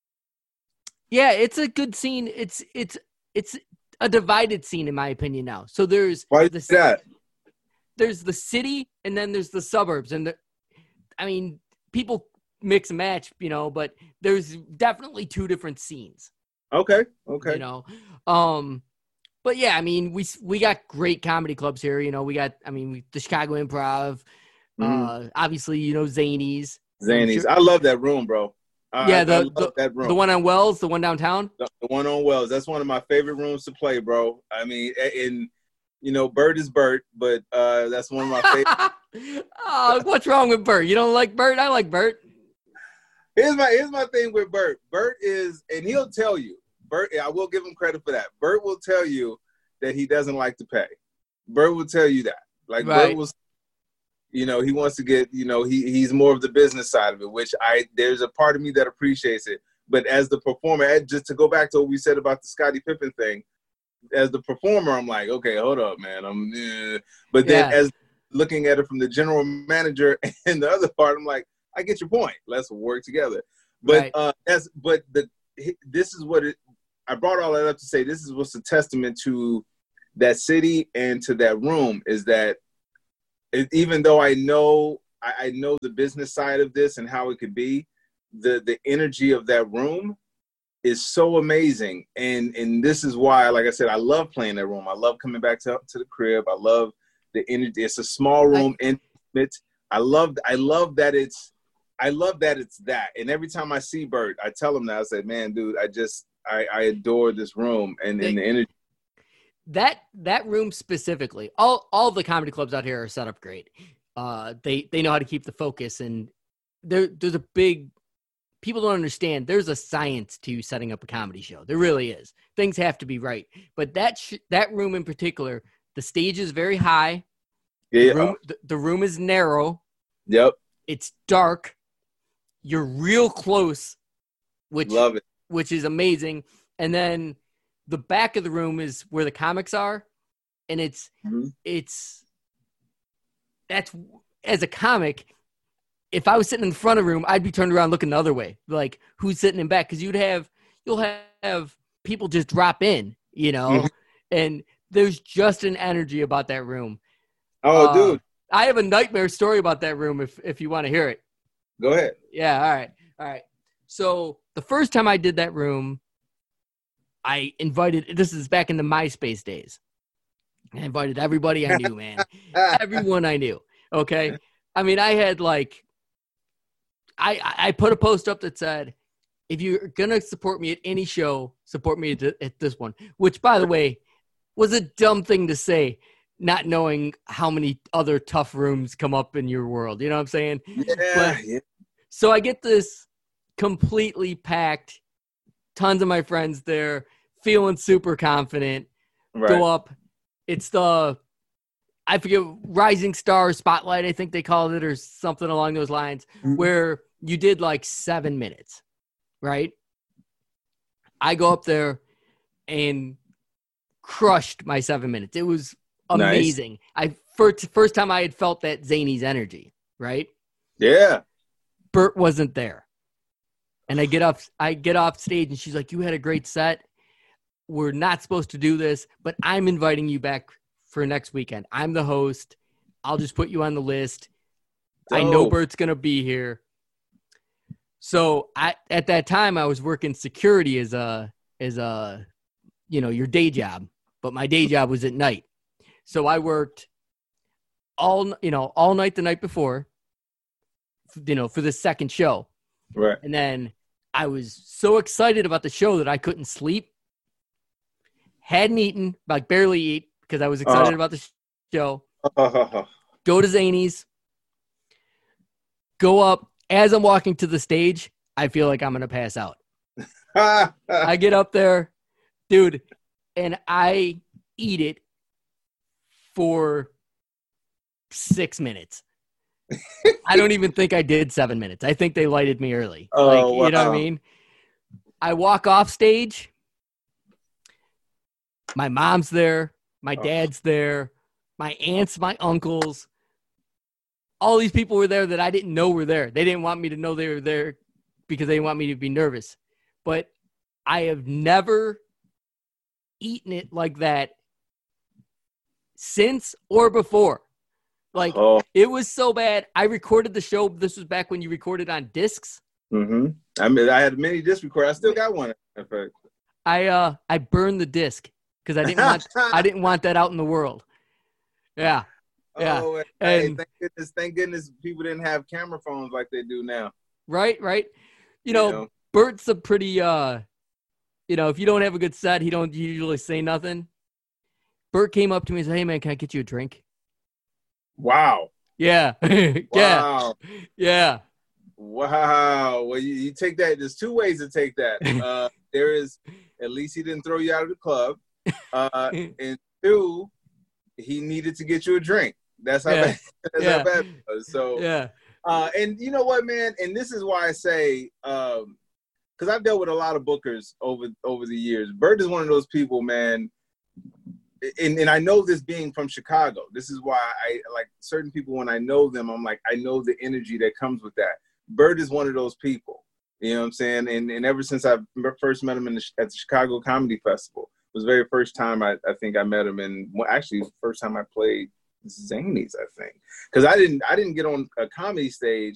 yeah, it's a good scene. It's it's it's a divided scene, in my opinion, now. So there's Why the, is that? there's the city, and then there's the suburbs, and the, I mean, people mix and match, you know, but there's definitely two different scenes. Okay, okay. You know, um, but yeah, I mean, we we got great comedy clubs here. You know, we got, I mean, we, the Chicago Improv, Mhm. uh, obviously, you know, Zanies. Zanies. I love that room, bro. I, Yeah, I- the I love the, that room. the one on Wells, the one downtown. The, the one on Wells. That's one of my favorite rooms to play, bro. I mean, a- and you know, Bert is Bert, but uh, that's one of my favorite. Oh, what's wrong with Bert? You don't like Bert? I like Bert. Here's my here's my thing with Bert. Bert is, and he'll tell you. Bert, I will give him credit for that. Bert will tell you that he doesn't like to pay. Bert will tell you that. Like Right. Bert will, you know, he wants to get, you know, he he's more of the business side of it, which I there's a part of me that appreciates it. But as the performer, and just to go back to what we said about the Scottie Pippen thing, as the performer, I'm like, okay, hold up, man. I'm, eh. But then Yeah. as looking at it from the general manager and the other part, I'm like, I get your point. Let's work together. But Right. uh, that's but the this is what it. I brought all that up to say this is what's a testament to that city and to that room is that it, even though I know I, I know the business side of this and how it could be, the the energy of that room is so amazing. And and this is why, like I said, I love playing that room. I love coming back to to the crib. I love the energy. It's a small room, intimate. I love I love that it's I love that it's that. And every time I see Bert, I tell him that I say, man, dude, I just I, I adore this room and, and the energy. That that room specifically, all all of the comedy clubs out here are set up great. Uh, they they know how to keep the focus, and there there's a big people don't understand. There's a science to setting up a comedy show. There really is. Things have to be right. But that sh- that room in particular, the stage is very high. Yeah. The room, the, the room is narrow. Yep. It's dark. You're real close, which love it, which is amazing. And then the back of the room is where the comics are, and it's mm-hmm. it's that's as a comic. If I was sitting in the front of the room, I'd be turned around looking the other way, like who's sitting in back, because you'd have you'll have people just drop in, you know, mm-hmm. and there's just an energy about that room. Oh, uh, dude. I have a nightmare story about that room if if you want to hear it. Go ahead. Yeah, all right. All right. So the first time I did that room, I invited, this is back in the MySpace days. I invited everybody I knew, man. Everyone I knew. Okay. I mean, I had like, I, I put a post up that said, if you're going to support me at any show, support me at, at this one, which by the way, was a dumb thing to say, not knowing how many other tough rooms come up in your world. You know what I'm saying? Yeah. But, yeah. So I get this completely packed, tons of my friends there, feeling super confident. Right. Go up. It's the, I forget, Rising Star Spotlight, I think they called it, or something along those lines, mm-hmm. where you did like seven minutes, right? I go up there and crushed my seven minutes. It was amazing. Nice. I first, first time I had felt that Zany's energy, right? Yeah. Bert wasn't there. And I get up, I get off stage and she's like, you had a great set. We're not supposed to do this, but I'm inviting you back for next weekend. I'm the host. I'll just put you on the list. Dope. I know Bert's going to be here. So I, at that time I was working security as a, as a, you know, your day job, but my day job was at night. So I worked all, you know, all night the night before, you know, for the second show. Right. And then I was so excited about the show that I couldn't sleep. Hadn't eaten, like barely eat, because I was excited uh, about the show. Uh, Go to Zany's. Go up. As I'm walking to the stage, I feel like I'm going to pass out. I get up there, dude, and I eat it for six minutes. I don't even think I did seven minutes. I think they lighted me early. Oh, like, wow. You know what I mean? I walk off stage. My mom's there. My dad's there. My aunts, my uncles. All these people were there that I didn't know were there. They didn't want me to know they were there because they didn't want me to be nervous. But I have never eaten it like that since or before. Like, oh. It was so bad. I recorded the show. This was back when you recorded on discs. Mm-hmm. I mean, I had many disc recorders. I still got one. In fact, I uh, I burned the disc because I didn't want I didn't want that out in the world. Yeah, yeah. Oh, hey, and thank goodness, thank goodness, people didn't have camera phones like they do now. Right, right. You know, you know, Bert's a pretty. Uh, you know, if you don't have a good set, he don't usually say nothing. Bert came up to me and said, "Hey, man, can I get you a drink?" Wow. Yeah. yeah. Wow. Yeah. Wow. Well, you, you take that. There's two ways to take that. Uh, there is, at least he didn't throw you out of the club. Uh, and two, he needed to get you a drink. That's how, yeah. bad, that's yeah. how bad it was. So, yeah. Uh, and you know what, man? And this is why I say, um, because I've dealt with a lot of bookers over over the years. Bert is one of those people, man. And, and I know this being from Chicago. This is why I like certain people when I know them, I'm like, I know the energy that comes with that. Bert is one of those people. You know what I'm saying? And and ever since I first met him in the, at the Chicago Comedy Festival, it was the very first time I, I think I met him. And well, actually, the first time I played Zanies, I think, because I didn't I didn't get on a comedy stage